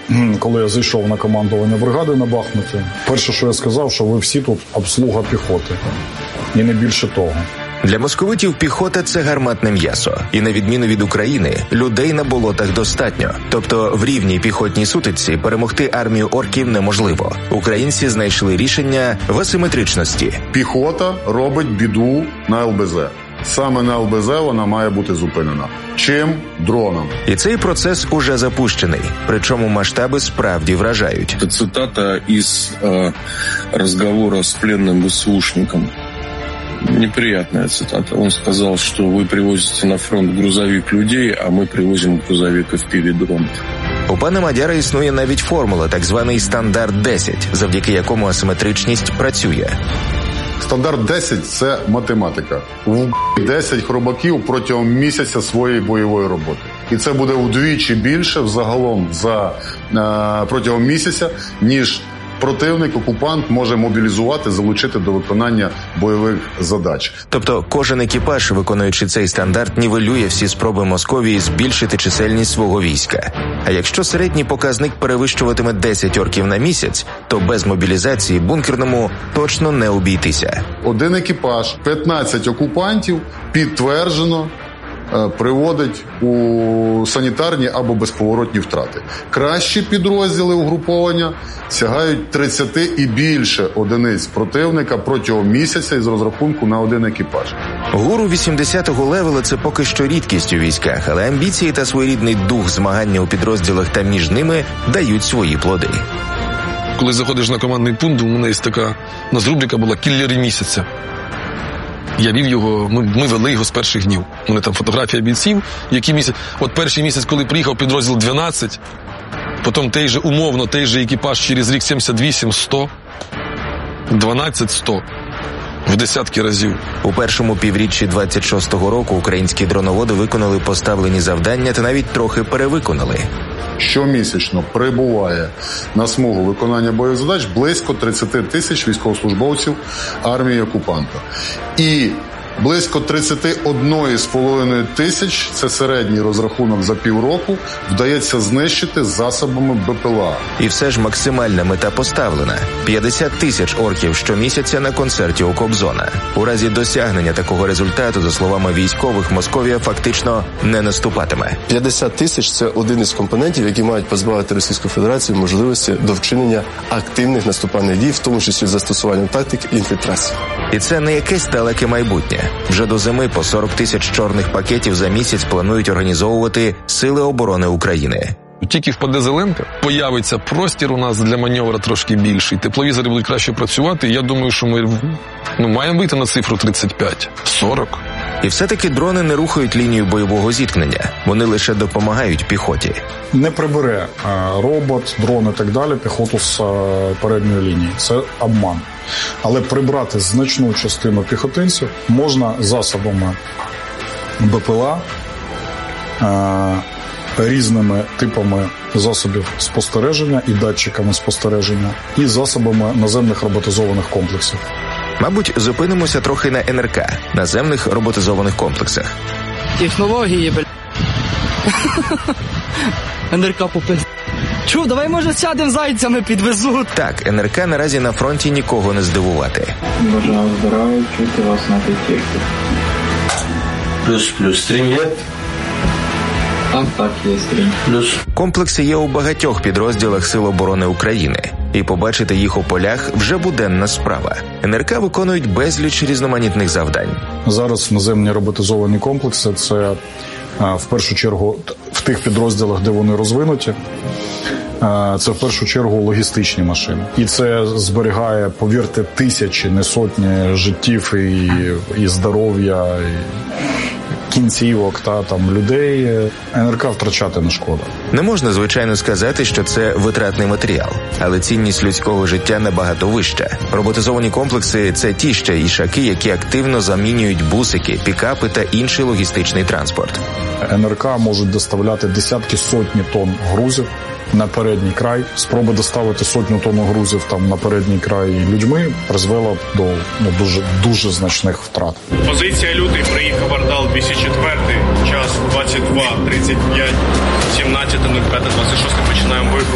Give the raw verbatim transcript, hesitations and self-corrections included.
коли я зайшов на командування бригади на Бахмуті, перше, що я сказав, що ви всі тут обслуга піхоти. І не більше того. Для московитів піхота – це гарматне м'ясо. І на відміну від України, людей на болотах достатньо. Тобто в рівній піхотній сутичці перемогти армію орків неможливо. Українці знайшли рішення в асиметричності. Піхота робить біду на ел бе зет. Саме на ел бе зет вона має бути зупинена. Чим? Дроном. І цей процес уже запущений. Причому масштаби справді вражають. Це цитата із е, розговору з пленним ВСУшником. Неприятная цитата. Он сказал, что вы привозите на фронт грузовик людей, а мы привозим грузовик еф пі ві-дронів. У пана Мадяра існує навіть формула, так званий стандарт десять, завдяки якому асиметричність працює. Стандарт десять – це математика. В десять хробаків протягом місяця своєї бойової роботи. І це буде удвічі більше взагалом за, е, протягом місяця, ніж противник, окупант може мобілізувати, залучити до виконання бойових задач. Тобто кожен екіпаж, виконуючи цей стандарт, нівелює всі спроби Московії збільшити чисельність свого війська. А якщо середній показник перевищуватиме десять орків на місяць, то без мобілізації бункерному точно не обійтися. Один екіпаж, п'ятнадцять окупантів підтверджено приводить у санітарні або безповоротні втрати. Кращі підрозділи угруповання сягають тридцять і більше одиниць противника протягом місяця із розрахунку на один екіпаж. Гуру вісімдесятого левела – це поки що рідкість у військах, але амбіції та своєрідний дух змагання у підрозділах та між ними дають свої плоди. Коли заходиш на командний пункт, у мене є така, у нас рубрика була «Кіллери місяця». Я вів його, ми, ми вели його з перших днів. У мене там фотографія бійців, які місяць. От перший місяць, коли приїхав підрозділ дванадцять, потім той же, умовно, той же екіпаж через рік сімдесят вісім, сто, дванадцять, сто. В десятки разів. У першому півріччі двадцять шостого року українські дроноводи виконали поставлені завдання та навіть трохи перевиконали. Щомісячно прибуває на смугу виконання бойових задач близько тридцять тисяч військовослужбовців армії окупанта. І близько тридцять один з половиною тисяч, це середній розрахунок за півроку, вдається знищити засобами бе пе ел а. І все ж максимальна мета поставлена – п'ятдесят тисяч орків щомісяця на концерті у Кобзона. У разі досягнення такого результату, за словами військових, Московія фактично не наступатиме. п'ятдесят тисяч – це один із компонентів, які мають позбавити Російську Федерацію можливості до вчинення активних наступальних дій, в тому числі застосуванням тактик і інфільтрації. І це не якесь далеке майбутнє. Вже до зими по сорок тисяч чорних пакетів за місяць планують організовувати Сили оборони України. Тільки впаде Зеленка, появиться простір у нас для маневра трошки більший, тепловізори будуть краще працювати, і я думаю, що ми ну, маємо вийти на цифру тридцять п'ять сорок. І все-таки дрони не рухають лінію бойового зіткнення, вони лише допомагають піхоті. Не прибере робот, дрон і так далі піхоту з передньої лінії. Це обман. Але прибрати значну частину піхотинців можна засобами бе пе ел а, різними типами засобів спостереження і датчиками спостереження, і засобами наземних роботизованих комплексів. Мабуть, зупинимося трохи на ен ер ка – наземних роботизованих комплексах. Технології, бля. ен ер ка попи. Чу, давай, може, сядемо зайцями, підвезуть. Так, ен ер ка наразі на фронті нікого не здивувати. Бажаю здоров'я, чути вас на техніку. Плюс-плюс, стрім є? Так, так, є стрім. Плюс. Комплекси є у багатьох підрозділах Сил оборони України. І побачити їх у полях вже буденна справа. ен ер ка виконують безліч різноманітних завдань. Зараз наземні роботизовані комплекси – це в першу чергу в тих підрозділах, де вони розвинуті, це в першу чергу логістичні машини. І це зберігає, повірте, тисячі, не сотні життів і, і здоров'я, і кінцівок та там людей. ен ер ка втрачати не шкода. Не можна, звичайно, сказати, що це витратний матеріал, але цінність людського життя набагато вища. Роботизовані комплекси – це ті ще ішаки, які активно замінюють бусики, пікапи та інший логістичний транспорт. ен ер ка можуть доставляти десятки, сотні тонн грузів на передній край. Спроба доставити сотню тонн грузів там на передній край людьми призвела до ну, дуже, дуже значних втрат. Позиція Лютий, приїхав Ардал двісті четвертий, час двадцять два тридцять п'ять, сімнадцяте нуль п'яте двадцять шосте, починаємо вигрузку.